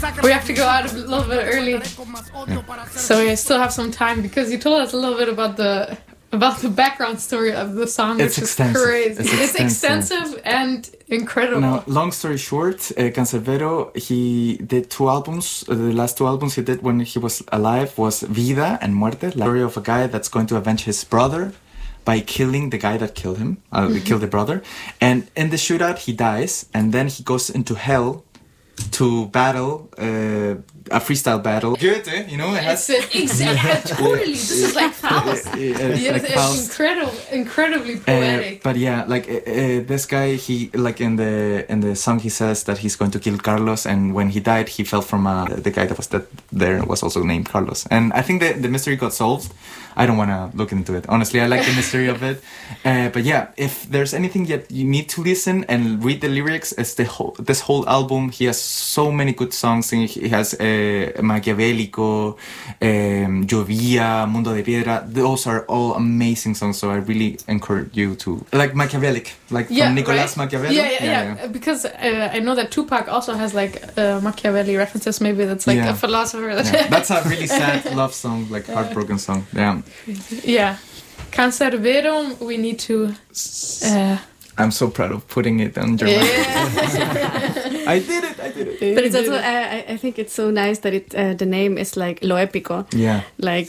We have to go out a little bit early, so we still have some time because you told us a little bit about the background story of the song, which is crazy. It's extensive and incredible. Now, long story short, Canserbero, he did 2 albums. The last 2 albums he did when he was alive was Vida and Muerte, the story of a guy that's going to avenge his brother by killing the guy that killed him, killed the brother. And in the shootout, he dies, and then he goes into hell to battle, a freestyle battle. Goethe, you know, it has... Exactly, totally. This is like Faust. It's incredibly poetic. But yeah, like this guy, he like in the song he says that he's going to kill Carlos, and when he died, he fell from the guy that was there was also named Carlos. And I think the mystery got solved. I don't want to look into it. Honestly, I like the mystery of it. But yeah, if there's anything that you need to listen and read the lyrics, it's this whole album. He has so many good songs. He has Maquiavélico, Llovía, Mundo de Piedra. Those are all amazing songs. So I really encourage you to like Machiavellic, like from Nicolas Machiavelli. Yeah. Because I know that Tupac also has like Machiavelli references. Maybe that's like a philosopher. That's a really sad love song, like heartbroken song. Yeah. Canserbero, we need to... I'm so proud of putting it on German. Yeah. I did it. But it's also, I think it's so nice that the name is like Lo Épico. Yeah. Like